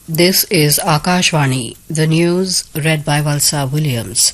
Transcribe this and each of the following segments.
This is Akashvani, the news read by Valsa Williams.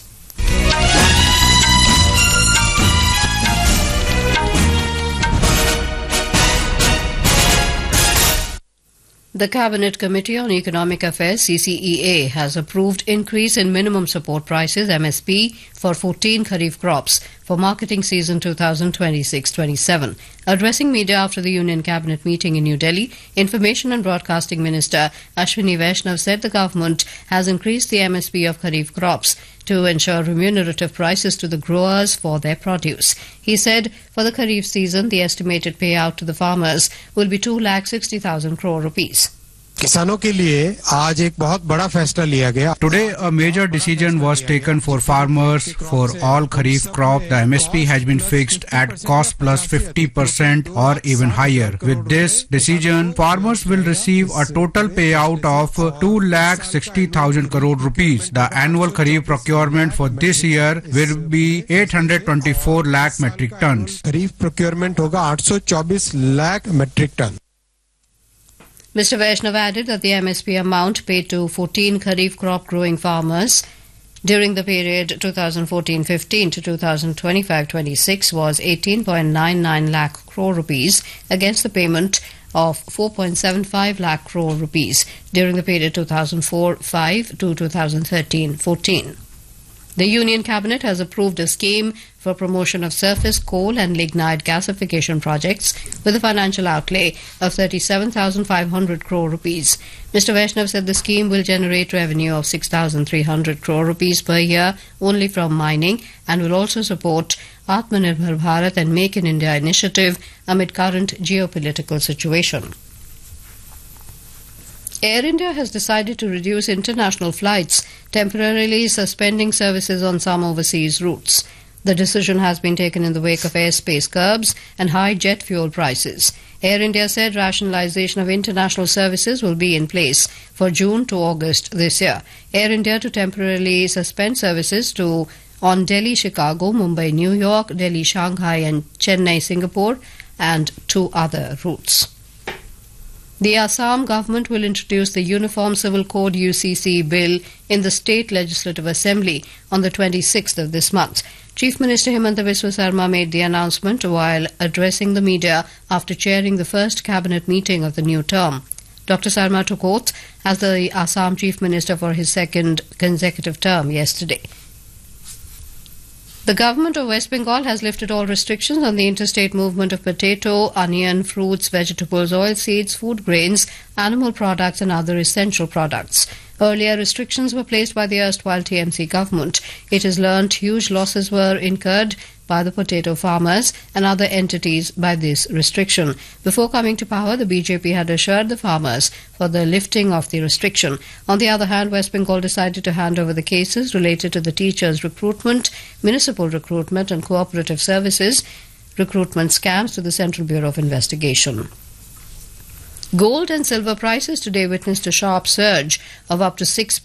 The Cabinet Committee on Economic Affairs (CCEA) has approved increase in minimum support prices (MSP) for 14 Kharif crops for marketing season 2026-27. Addressing media after the Union Cabinet meeting in New Delhi, Information and Broadcasting Minister Ashwini Vaishnav said the government has increased the MSP of Kharif crops to ensure remunerative prices to the growers for their produce. He said for the Kharif season, the estimated payout to the farmers will be 2,60,000 crore rupees. किसानों के लिए आज एक बहुत बड़ा फैसला लिया गया. Today, a major decision was taken for farmers. For all Kharif crop, the MSP has been fixed at cost plus 50% or even higher. With this decision, farmers will receive a total payout of 2,60,000 crore rupees. The annual Kharif procurement for this year will be 824 lakh metric tons. Kharif procurement होगा 824 lakh metric ton. Mr. Vaishnav added that the MSP amount paid to 14 Kharif crop growing farmers during the period 2014-15 to 2025-26 was 18.99 lakh crore rupees against the payment of 4.75 lakh crore rupees during the period 2004-5 to 2013-14. The Union Cabinet has approved a scheme for promotion of surface coal and lignite gasification projects with a financial outlay of 37,500 crore rupees. Mr. Vaishnav said the scheme will generate revenue of 6,300 crore rupees per year only from mining and will also support Atmanirbhar Bharat and Make in India initiative amid current geopolitical situation. Air India has decided to reduce international flights, temporarily suspending services on some overseas routes. The decision has been taken in the wake of airspace curbs and high jet fuel prices. Air India said rationalization of international services will be in place for June to August this year. Air India to temporarily suspend services on Delhi-Chicago, Mumbai-New York, Delhi-Shanghai and Chennai-Singapore and 2 other routes. The Assam government will introduce the Uniform Civil Code UCC bill in the State Legislative Assembly on the 26th of this month. Chief Minister Himanta Biswa Sarma made the announcement while addressing the media after chairing the first cabinet meeting of the new term. Dr. Sarma took oath as the Assam Chief Minister for his second consecutive term yesterday. The government of West Bengal has lifted all restrictions on the interstate movement of potato, onion, fruits, vegetables, oilseeds, food grains, animal products and other essential products. Earlier restrictions were placed by the erstwhile TMC government. It is learnt huge losses were incurred by the potato farmers and other entities by this restriction. Before coming to power, the BJP had assured the farmers for the lifting of the restriction. On the other hand, West Bengal decided to hand over the cases related to the teachers' recruitment, municipal recruitment and cooperative services recruitment scams to the Central Bureau of Investigation. Gold and silver prices today witnessed a sharp surge of up to 6%